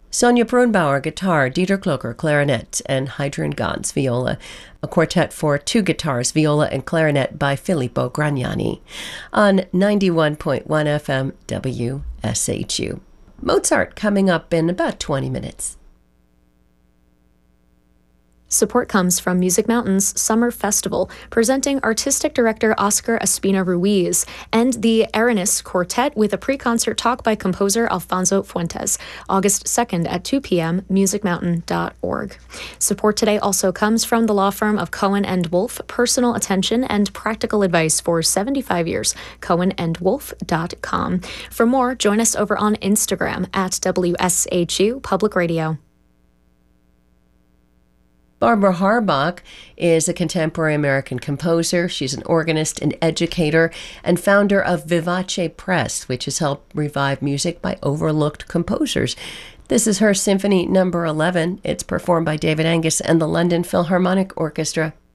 Sonja Brunbauer, guitar, Dieter Kloker, clarinet, and Heidrun Gans, viola. A quartet for two guitars, viola and clarinet by Filippo Gragnani on 91.1 FM WSHU. Mozart coming up in about 20 minutes. Support comes from Music Mountain's Summer Festival, presenting artistic director Oscar Espina Ruiz, and the Aranis Quartet with a pre-concert talk by composer Alfonso Fuentes, August 2nd at 2 p.m., musicmountain.org. Support today also comes from the law firm of Cohen & Wolf, personal attention and practical advice for 75 years, cohenandwolf.com. For more, join us over on Instagram at WSHU Public Radio. Barbara Harbach is a contemporary American composer. She's an organist and educator and founder of Vivace Press, which has helped revive music by overlooked composers. This is her Symphony No. 11. It's performed by David Angus and the London Philharmonic Orchestra.